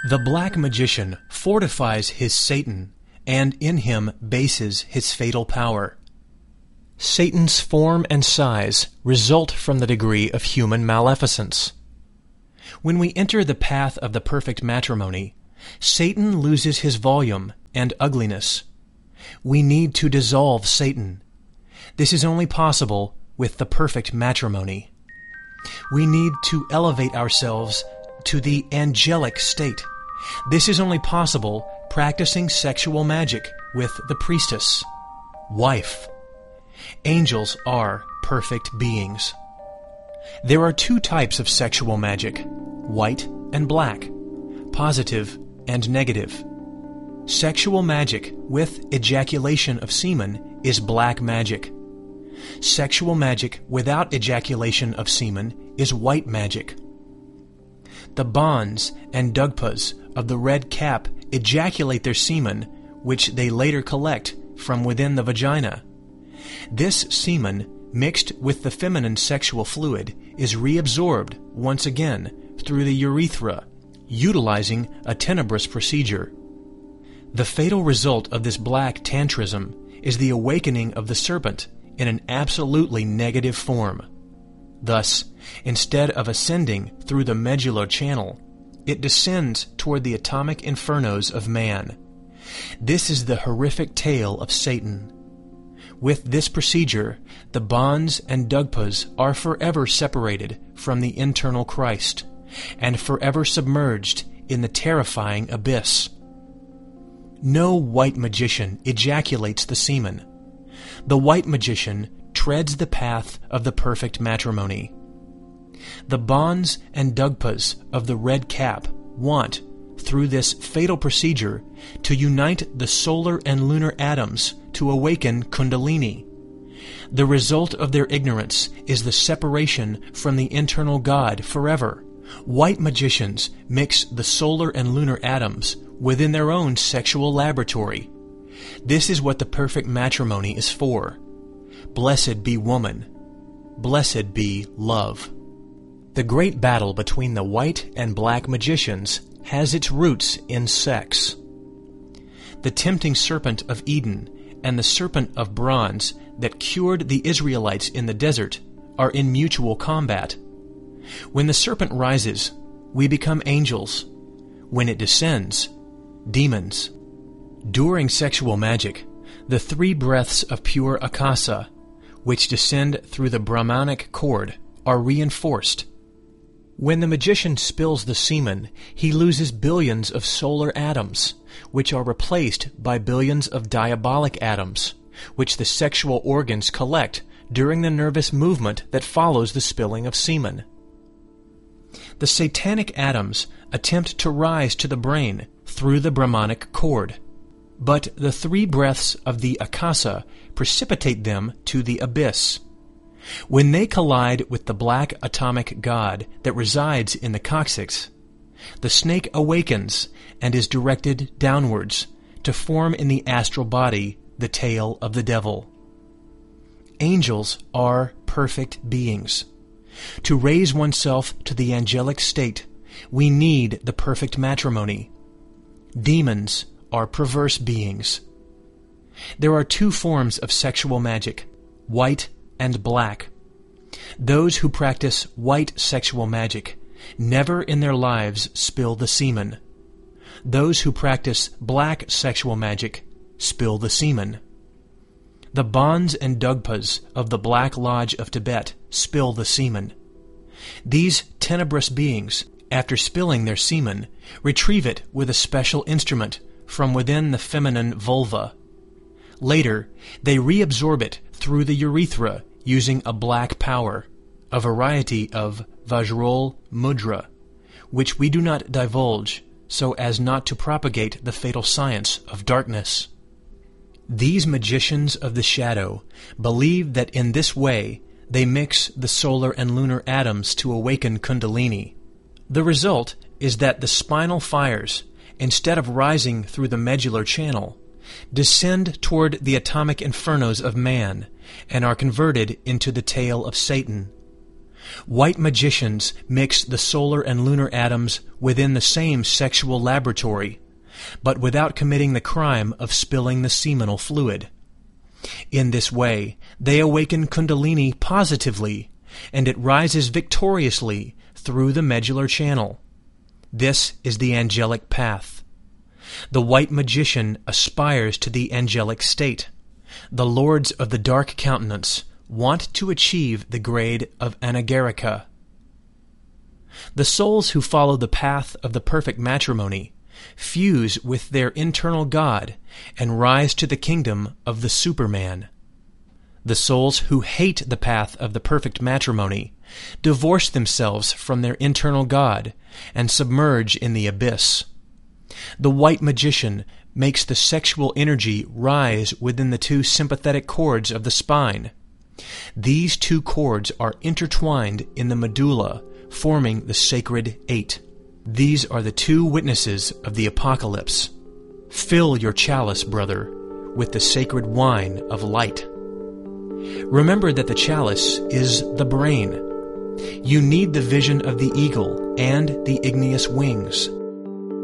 The black magician fortifies his Satan, and in him bases his fatal power. Satan's form and size result from the degree of human maleficence. When we enter the path of the perfect matrimony, Satan loses his volume and ugliness. We need to dissolve Satan. This is only possible with the perfect matrimony. We need to elevate ourselves to the angelic state. This is only possible practicing sexual magic with the priestess, wife. Angels are perfect beings. There are two types of sexual magic, white and black, positive and negative. Sexual magic with ejaculation of semen is black magic. Sexual magic without ejaculation of semen is white magic. The Bons and Dugpas of the red cap ejaculate their semen, which they later collect from within the vagina. This semen, mixed with the feminine sexual fluid, is reabsorbed once again through the urethra, utilizing a tenebrous procedure. The fatal result of this black tantrism is the awakening of the serpent in an absolutely negative form. Thus, instead of ascending through the medullar channel, it descends toward the atomic infernos of man. This is the horrific tale of Satan. With this procedure, the Bons and Dugpas are forever separated from the internal Christ, and forever submerged in the terrifying abyss. No white magician ejaculates the semen. The white magician treads the path of the perfect matrimony. The Bons and Dugpas of the red cap want, through this fatal procedure, to unite the solar and lunar atoms to awaken Kundalini. The result of their ignorance is the separation from the internal God forever. White magicians mix the solar and lunar atoms within their own sexual laboratory. This is what the perfect matrimony is for. Blessed be woman. Blessed be love. The great battle between the white and black magicians has its roots in sex. The tempting serpent of Eden and the serpent of bronze that cured the Israelites in the desert are in mutual combat. When the serpent rises, we become angels. When it descends, demons. During sexual magic, the three breaths of pure akasa, which descend through the Brahmanic cord, are reinforced. When the magician spills the semen, he loses billions of solar atoms, which are replaced by billions of diabolic atoms, which the sexual organs collect during the nervous movement that follows the spilling of semen. The satanic atoms attempt to rise to the brain through the Brahmanic cord, but the three breaths of the akasa precipitate them to the abyss. When they collide with the black atomic god that resides in the coccyx, the snake awakens and is directed downwards to form in the astral body the tail of the devil. Angels are perfect beings. To raise oneself to the angelic state, we need the perfect matrimony. Demons are perverse beings. There are two forms of sexual magic, white and black. Those who practice white sexual magic never in their lives spill the semen. Those who practice black sexual magic spill the semen. The Bons and Dugpas of the Black Lodge of Tibet spill the semen. These tenebrous beings, after spilling their semen, retrieve it with a special instrument from within the feminine vulva. Later, they reabsorb it through the urethra using a black power, a variety of Vajrol mudra, which we do not divulge so as not to propagate the fatal science of darkness. These magicians of the shadow believe that in this way they mix the solar and lunar atoms to awaken Kundalini. The result is that the spinal fires, instead of rising through the medullar channel, descend toward the atomic infernos of man and are converted into the tail of Satan. White magicians mix the solar and lunar atoms within the same sexual laboratory, but without committing the crime of spilling the seminal fluid. In this way, they awaken Kundalini positively, and it rises victoriously through the medullar channel. This is the angelic path. The white magician aspires to the angelic state. The lords of the dark countenance want to achieve the grade of anagarika. The souls who follow the path of the perfect matrimony fuse with their internal God and rise to the kingdom of the Superman. The souls who hate the path of the perfect matrimony divorce themselves from their internal God and submerge in the abyss. The white magician makes the sexual energy rise within the two sympathetic cords of the spine. These two cords are intertwined in the medulla, forming the sacred eight. These are the two witnesses of the apocalypse. Fill your chalice, brother, with the sacred wine of light. Remember that the chalice is the brain. You need the vision of the eagle and the igneous wings.